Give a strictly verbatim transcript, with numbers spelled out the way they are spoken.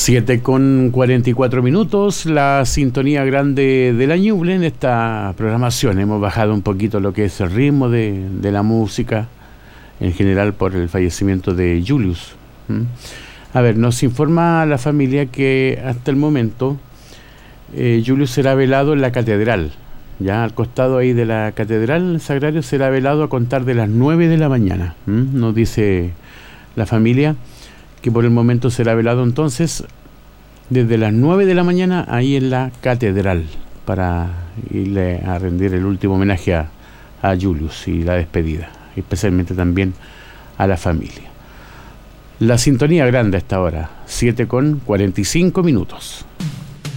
siete con cuarenta y cuatro minutos, la sintonía grande de la Ñuble en esta programación. Hemos bajado un poquito lo que es el ritmo de, de la música, en general por el fallecimiento de Julius. ¿Mm? A ver, nos informa la familia que hasta el momento eh, Julius será velado en la catedral. Ya al costado ahí de la catedral, el sagrario será velado a contar de las nueve de la mañana. ¿Mm? Nos dice la familia que por el momento será velado entonces desde las nueve de la mañana ahí en la catedral para irle a rendir el último homenaje a, a Julius y la despedida, especialmente también a la familia. La sintonía grande a esta hora, siete con cuarenta y cinco minutos.